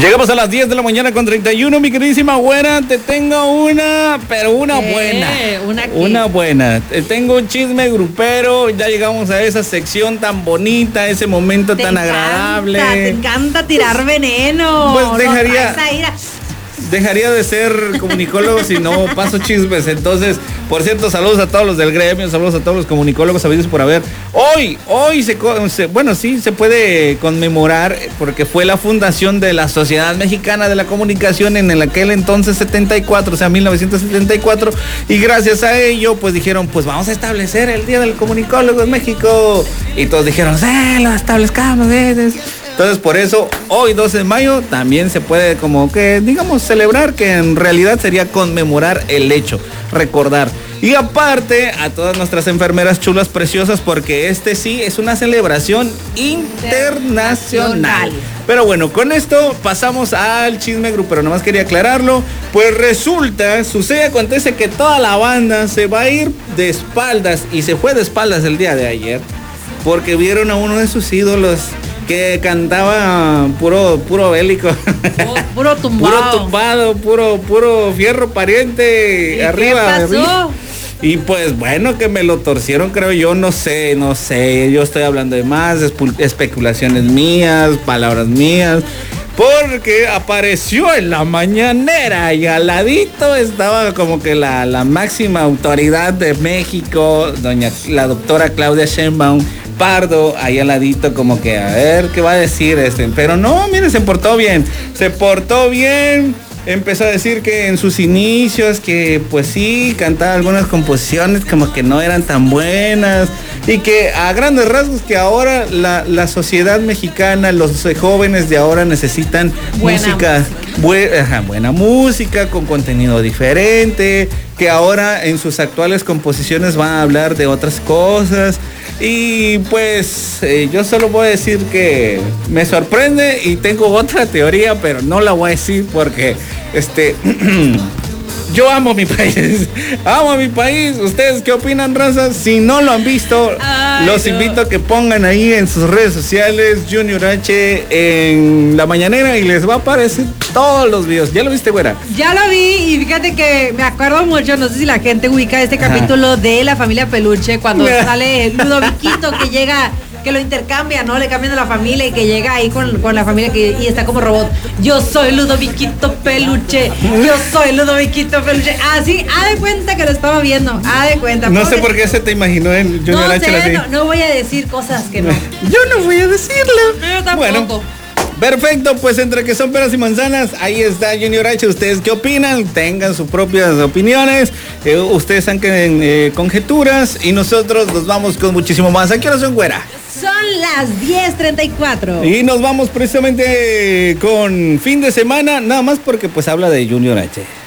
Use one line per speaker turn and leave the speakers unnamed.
Llegamos a las 10 de la mañana con 31, mi queridísima güera. Te tengo una, pero una buena. Una buena. Te tengo un chisme grupero. Ya llegamos a esa sección tan bonita, ese momento tan agradable.
Te encanta tirar veneno.
Pues dejaría de ser comunicólogo si no paso chismes. Entonces, por cierto, saludos a todos los del gremio, saludos a todos los comunicólogos, sabidos por haber. Hoy se puede conmemorar porque fue la fundación de la Sociedad Mexicana de la Comunicación en aquel entonces 74, o sea, 1974, y gracias a ello, pues dijeron, pues vamos a establecer el Día del Comunicólogo en México, y todos dijeron, lo establezcamos, Entonces, por eso, hoy 12 de mayo también se puede como que, digamos, celebrar, que en realidad sería conmemorar el hecho, recordar. Y aparte, a todas nuestras enfermeras chulas, preciosas, porque sí es una celebración internacional. Pero bueno, con esto pasamos al chisme grupero, nomás quería aclararlo. Pues acontece que toda la banda se va a ir de espaldas, y se fue de espaldas el día de ayer, porque vieron a uno de sus ídolos que cantaba puro bélico,
puro tumbado,
puro fierro pariente.
¿Y
arriba,
qué pasó?
Y pues bueno, que me lo torcieron, creo yo, no sé, yo estoy hablando de más especulaciones mías, palabras mías, porque apareció en la mañanera y al ladito estaba como que la máxima autoridad de México, la doctora Claudia Sheinbaum Pardo, ahí al ladito, como que a ver qué va a decir pero no, mire, se portó bien, empezó a decir que en sus inicios, que pues sí, cantaba algunas composiciones como que no eran tan buenas, y que a grandes rasgos que ahora la sociedad mexicana, los jóvenes de ahora necesitan buena música con contenido diferente, que ahora en sus actuales composiciones van a hablar de otras cosas. Y pues yo solo voy a decir que me sorprende y tengo otra teoría, pero no la voy a decir porque yo amo mi país. ¿Ustedes qué opinan, raza? Si no lo han visto, invito a que pongan ahí en sus redes sociales Junior H en la mañanera y les va a aparecer todos los videos. ¿Ya lo viste, güera?
Ya lo vi, y fíjate que me acuerdo mucho, no sé si la gente ubica este capítulo de La Familia Peluche, cuando sale Ludoviquito que llega, que lo intercambia, ¿no? Le cambian de la familia y que llega ahí con la familia y está como robot. Yo soy Ludoviquito Peluche. Así, de cuenta que lo estaba viendo. De cuenta.
No sé por qué se te imaginó en Junior H.
No voy a decir cosas que no.
Yo no voy a decirlo.
Yo tampoco.
Bueno, perfecto, pues entre que son peras y manzanas, ahí está Junior H. ¿Ustedes qué opinan? Tengan sus propias opiniones. Ustedes saquen conjeturas y nosotros nos vamos con muchísimo más. ¿A qué hora son, güera?
Son las 10:34.
Y nos vamos precisamente con fin de semana, nada más porque pues habla de Junior H.